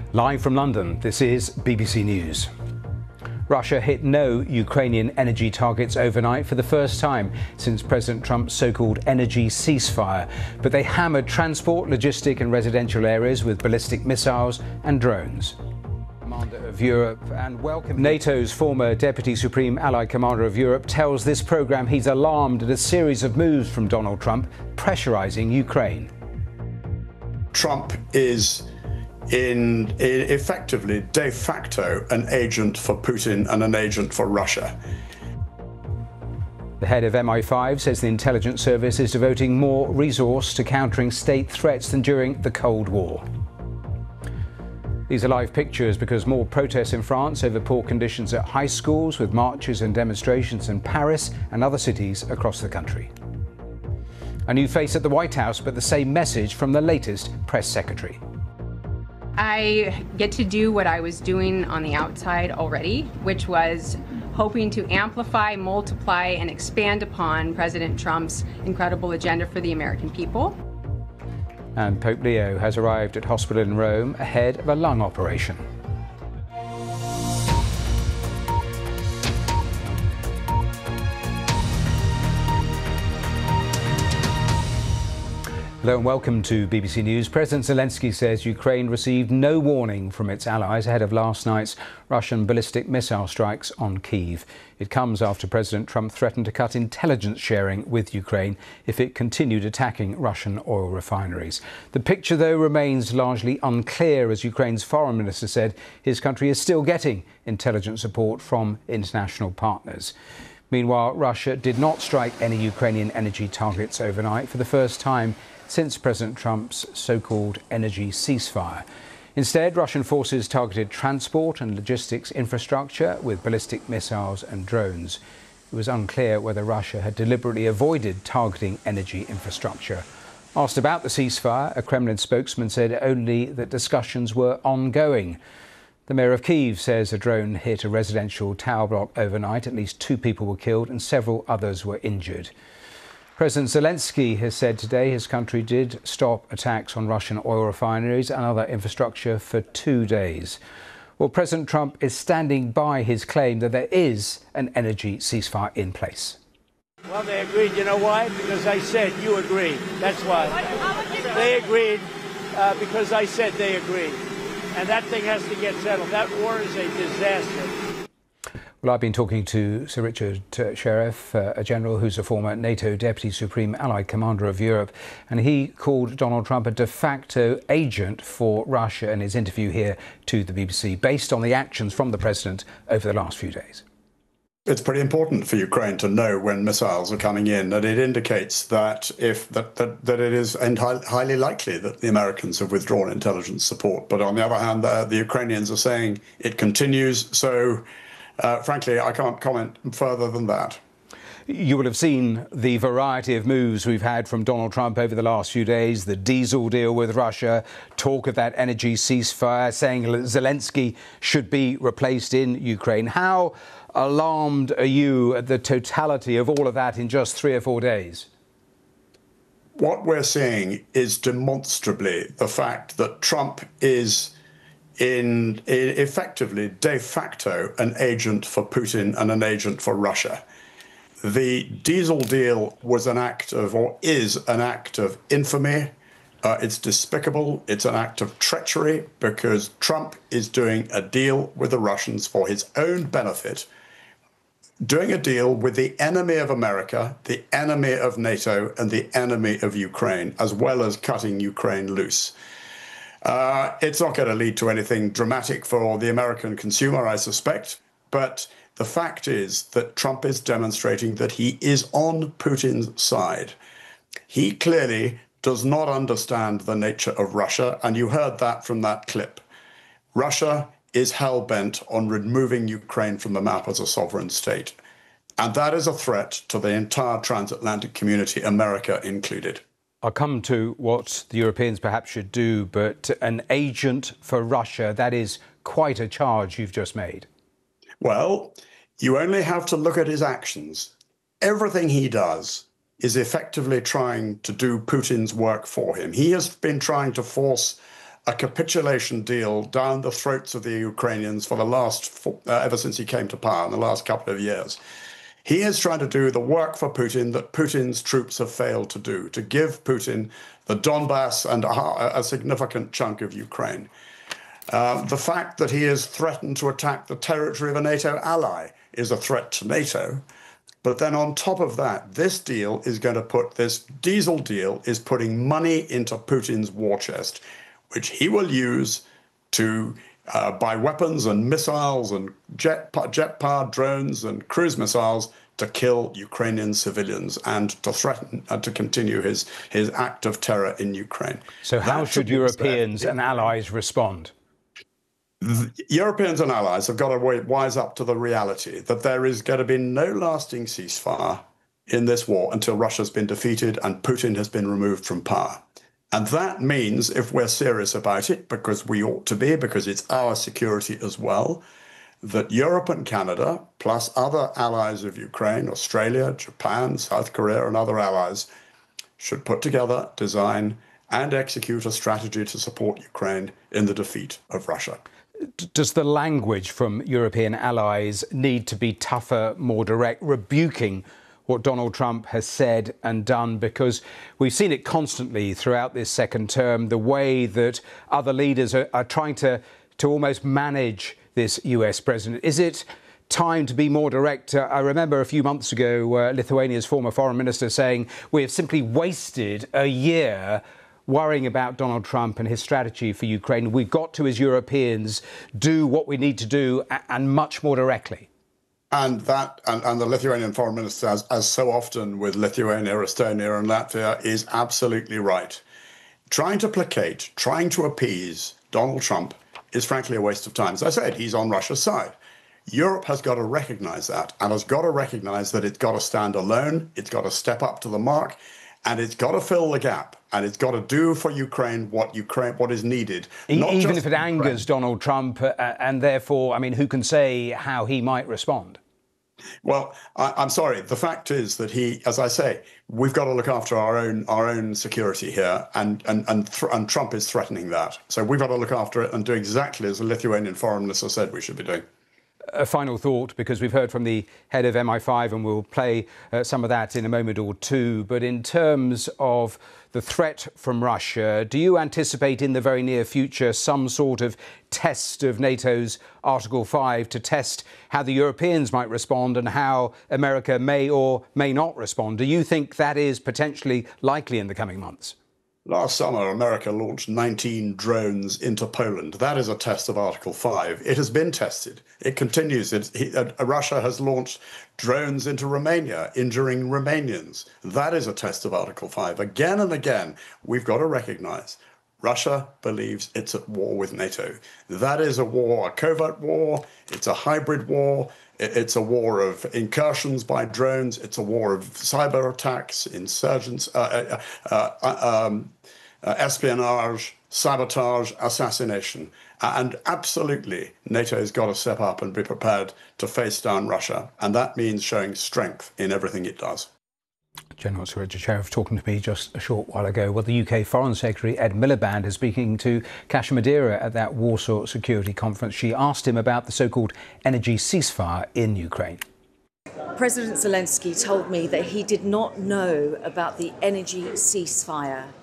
Live from London, this is BBC News. Russia hit no Ukrainian energy targets overnight for the first time since President Trump's so-called energy ceasefire, but they hammered transport, logistic and residential areas with ballistic missiles and drones. Commander of Europe and welcome. NATO's former Deputy Supreme Allied Commander of Europe tells this programme he's alarmed at a series of moves from Donald Trump pressurising Ukraine. Trump is effectively de facto an agent for Putin and an agent for Russia. The head of MI5 says the intelligence service is devoting more resource to countering state threats than during the Cold War. These are live pictures because more protests in France over poor conditions at high schools, with marches and demonstrations in Paris and other cities across the country. A new face at the White House, but the same message from the latest press secretary. I get to do what I was doing on the outside already, which was hoping to amplify, multiply, and expand upon President Trump's incredible agenda for the American people. And Pope Leo has arrived at hospital in Rome ahead of a lung operation. Hello and welcome to BBC News. President Zelensky says Ukraine received no warning from its allies ahead of last night's Russian ballistic missile strikes on Kyiv. It comes after President Trump threatened to cut intelligence sharing with Ukraine if it continued attacking Russian oil refineries. The picture, though, remains largely unclear, as Ukraine's foreign minister said his country is still getting intelligence support from international partners. Meanwhile, Russia did not strike any Ukrainian energy targets overnight for the first time since President Trump's so-called energy ceasefire. Instead, Russian forces targeted transport and logistics infrastructure with ballistic missiles and drones. It was unclear whether Russia had deliberately avoided targeting energy infrastructure. Asked about the ceasefire, a Kremlin spokesman said only that discussions were ongoing. The mayor of Kyiv says a drone hit a residential tower block overnight. At least 2 people were killed and several others were injured. President Zelensky has said today his country did stop attacks on Russian oil refineries and other infrastructure for 2 days. Well, President Trump is standing by his claim that there is an energy ceasefire in place. Well, they agreed. You know why? Because I said you agreed. That's why. They agreed because I said they agreed. And that thing has to get settled. That war is a disaster. Well, I've been talking to Sir Richard Sheriff, a general who's a former NATO Deputy Supreme Allied Commander of Europe, and he called Donald Trump a de facto agent for Russia in his interview here to the BBC, based on the actions from the president over the last few days. It's pretty important for Ukraine to know when missiles are coming in, and it indicates that that it is highly likely that the Americans have withdrawn intelligence support. But on the other hand, the Ukrainians are saying it continues. So, frankly, I can't comment further than that. You will have seen the variety of moves we've had from Donald Trump over the last few days, the diesel deal with Russia, talk of that energy ceasefire, saying Zelensky should be replaced in Ukraine. How alarmed are you at the totality of all of that in just 3 or 4 days? What we're seeing is demonstrably the fact that Trump is effectively de facto an agent for Putin and an agent for Russia. The diesel deal was an act of, or is an act of infamy. It's despicable. It's an act of treachery because Trump is doing a deal with the Russians for his own benefit, doing a deal with the enemy of America, the enemy of NATO, and the enemy of Ukraine, as well as cutting Ukraine loose. It's not going to lead to anything dramatic for the American consumer, I suspect, but the fact is that Trump is demonstrating that he is on Putin's side. He clearly does not understand the nature of Russia, and you heard that from that clip. Russia is hell-bent on removing Ukraine from the map as a sovereign state. And that is a threat to the entire transatlantic community, America included. I'll come to what the Europeans perhaps should do, but an agent for Russia, that is quite a charge you've just made. Well, you only have to look at his actions. Everything he does is effectively trying to do Putin's work for him. He has been trying to force a capitulation deal down the throats of the Ukrainians for the last, ever since he came to power in the last couple of years. He is trying to do the work for Putin that Putin's troops have failed to do, to give Putin the Donbass and a significant chunk of Ukraine. The fact that he has threatened to attack the territory of a NATO ally is a threat to NATO. But then on top of that, this diesel deal is putting money into Putin's war chest, which he will use to buy weapons and missiles and jet-powered drones and cruise missiles to kill Ukrainian civilians and to threaten to continue his act of terror in Ukraine. So how should Europeans and allies respond? Europeans and allies have got to wise up to the reality that there is going to be no lasting ceasefire in this war until Russia's been defeated and Putin has been removed from power. And that means, if we're serious about it, because we ought to be, because it's our security as well, that Europe and Canada, plus other allies of Ukraine, Australia, Japan, South Korea, and other allies, should put together, design, and execute a strategy to support Ukraine in the defeat of Russia. Does the language from European allies need to be tougher, more direct, rebuking what Donald Trump has said and done? Because we've seen it constantly throughout this second term, the way that other leaders are trying to almost manage this US president. Is it time to be more direct? I remember a few months ago, Lithuania's former foreign minister saying we have simply wasted a year worrying about Donald Trump and his strategy for Ukraine. We've got to, as Europeans, do what we need to do and much more directly. And the Lithuanian foreign minister, as so often with Lithuania, Estonia and Latvia, is absolutely right. Trying to placate, trying to appease Donald Trump is frankly a waste of time. As I said, he's on Russia's side. Europe has got to recognize that and has got to recognize that it's got to stand alone, it's got to step up to the mark, and it's got to fill the gap, and it's got to do for Ukraine what is needed. Even if it angers Donald Trump, and therefore, I mean, who can say how he might respond? Well, I'm sorry. The fact is that as I say, we've got to look after our own security here, and Trump is threatening that. So we've got to look after it and do exactly as the Lithuanian foreign minister said we should be doing. A final thought, because we've heard from the head of MI5 and we'll play some of that in a moment or two. But in terms of the threat from Russia, do you anticipate in the very near future some sort of test of NATO's Article 5 to test how the Europeans might respond and how America may or may not respond? Do you think that is potentially likely in the coming months? Last summer, America launched 19 drones into Poland. That is a test of Article 5. It has been tested. It continues. Russia has launched drones into Romania, injuring Romanians. That is a test of Article 5. Again and again, we've got to recognize Russia believes it's at war with NATO. That is a war, a covert war. It's a hybrid war. It's a war of incursions by drones. It's a war of cyber attacks, insurgents, espionage, sabotage, assassination. And absolutely, NATO has got to step up and be prepared to face down Russia. And that means showing strength in everything it does. General Suryutsharev talking to me just a short while ago. Well, the UK Foreign Secretary Ed Miliband is speaking to Kasia Madera at that Warsaw Security Conference. She asked him about the so-called energy ceasefire in Ukraine. President Zelensky told me that he did not know about the energy ceasefire.